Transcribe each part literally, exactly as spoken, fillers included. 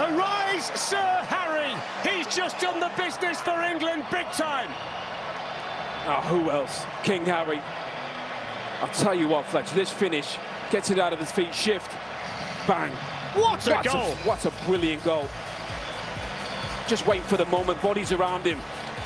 Arise, Sir Harry! He's just done the business for England big time. Oh, who else? King Harry. I'll tell you what, Fletcher, this finish gets it out of his feet, shift, bang. What a what goal! A, what a brilliant goal. Just wait for the moment, bodies around him.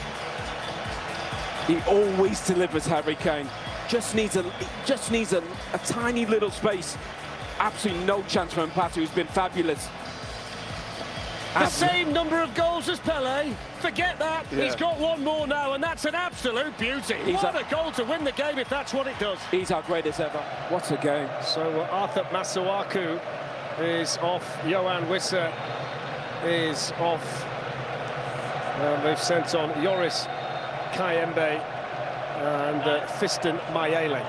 He always delivers, Harry Kane. Just needs a, just needs a, a tiny little space. Absolutely no chance for Mbappe, who's been fabulous. The same number of goals as Pelé. Forget that. Yeah. He's got one more now, and that's an absolute beauty. He's what a, a goal to win the game if that's what it does. He's our greatest ever. What a game. So uh, Arthur Masuaku is off. Yoane Wissa is off. And they've sent on Yoris Kayembe and uh, Fiston Mayele.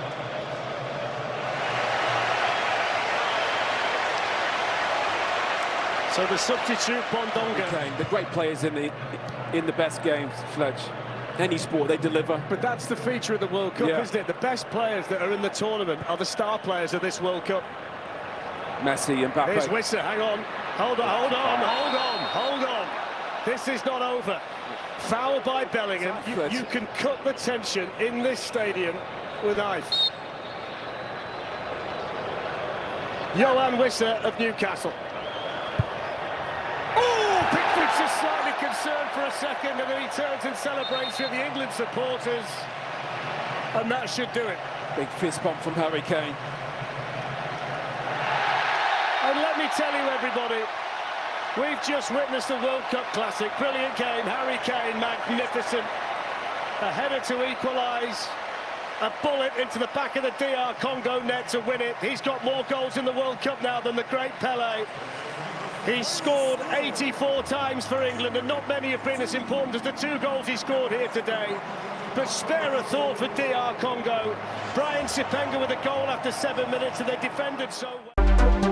So the substitute Bondonga. Okay, the great players in the in the best games, Fletch. Any sport, they deliver. But that's the feature of the World Cup, yeah. isn't it? The best players that are in the tournament are the star players of this World Cup. Messi and Mbappe. Here's Wissa, hang on. Hold on, hold on, hold on, hold on. This is not over. Foul by Bellingham. You, you can cut the tension in this stadium with ice. Yoane Wissa of Newcastle. Oh, Pickford's just slightly concerned for a second, and then he turns and celebrates with the England supporters. And that should do it. Big fist bump from Harry Kane. And let me tell you, everybody, we've just witnessed a World Cup classic. Brilliant game. Harry Kane, magnificent. A header to equalise. A bullet into the back of the D R Congo net to win it. He's got more goals in the World Cup now than the great Pelé. He's scored eighty-four times for England, and not many have been as important as the two goals he scored here today. But spare a thought for D R Congo. Brian Sipenga with a goal after seven minutes, and they defended so well.